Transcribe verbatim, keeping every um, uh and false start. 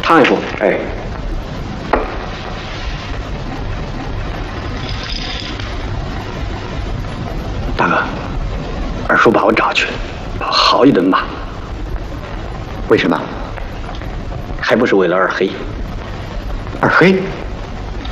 唱一副。哎。大哥，二叔把我找去，把我好一顿骂。 为什么？ 还不是为了二黑？ 二黑？